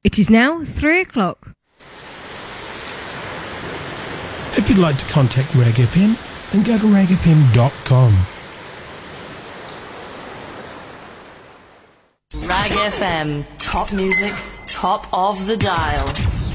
It is now 3 o'clock. If you'd like to contact Rag FM, then go to ragfm.com. Rag FM, top music, top of the dial.